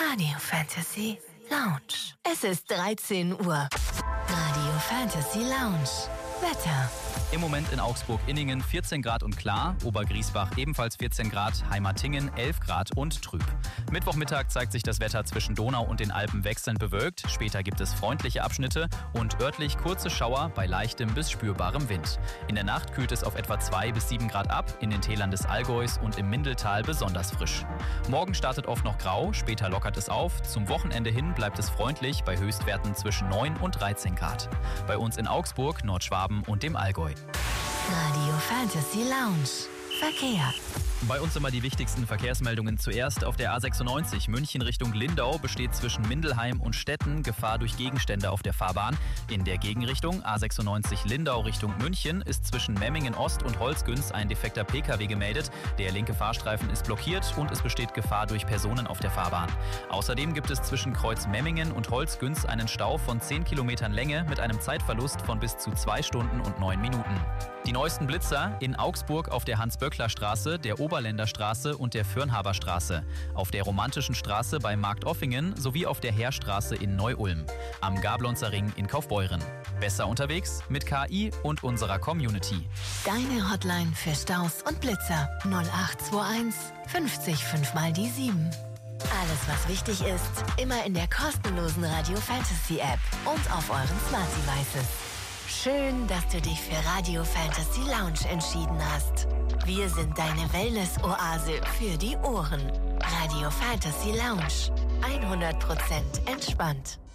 Radio Fantasy Lounge. Es ist 13 Uhr. Radio Fantasy Lounge. Wetter. Im Moment in Augsburg-Inningen 14 Grad und klar, Obergriesbach ebenfalls 14 Grad, Heimatingen 11 Grad und trüb. Mittwochmittag zeigt sich das Wetter zwischen Donau und den Alpen wechselnd bewölkt. Später gibt es freundliche Abschnitte und örtlich kurze Schauer bei leichtem bis spürbarem Wind. In der Nacht kühlt es auf etwa 2 bis 7 Grad ab, in den Tälern des Allgäus und im Mindeltal besonders frisch. Morgen startet oft noch grau, später lockert es auf. Zum Wochenende hin bleibt es freundlich bei Höchstwerten zwischen 9 und 13 Grad. Bei uns in Augsburg, Nordschwaben und dem Allgäu. Radio Fantasy Lounge. Verkehr. Bei uns immer die wichtigsten Verkehrsmeldungen zuerst. Auf der A96 München Richtung Lindau besteht zwischen Mindelheim und Stetten Gefahr durch Gegenstände auf der Fahrbahn. In der Gegenrichtung A96 Lindau Richtung München ist zwischen Memmingen Ost und Holzgünz ein defekter Pkw gemeldet. Der linke Fahrstreifen ist blockiert und es besteht Gefahr durch Personen auf der Fahrbahn. Außerdem gibt es zwischen Kreuz Memmingen und Holzgünz einen Stau von 10 Kilometern Länge mit einem Zeitverlust von bis zu 2 Stunden und 9 Minuten. Die neuesten Blitzer in Augsburg auf der Hans-Böckler-Straße, der Oberländerstraße und der Fürnhaberstraße, auf der Romantischen Straße bei Marktoffingen sowie auf der Heerstraße in Neu-Ulm, am Gablonzer Ring in Kaufbeuren. Besser unterwegs mit KI und unserer Community. Deine Hotline für Staus und Blitzer 0821 50 5 mal die 7. Alles, was wichtig ist, immer in der kostenlosen Radio Fantasy App und auf euren Smart Devices. Schön, dass du dich für Radio Fantasy Lounge entschieden hast. Wir sind deine Wellness-Oase für die Ohren. Radio Fantasy Lounge. 100% entspannt.